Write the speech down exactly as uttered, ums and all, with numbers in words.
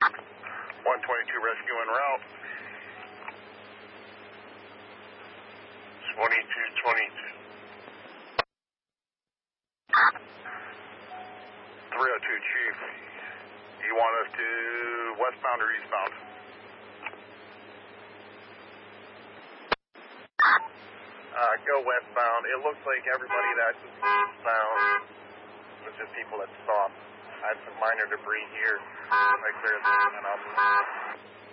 one twenty-two rescue en route. twenty-two twenty-two. three oh two, Chief. You want us to westbound or eastbound? Uh, go westbound. It looks like everybody that's eastbound was just people that stopped. I had some minor debris here. I cleared that up.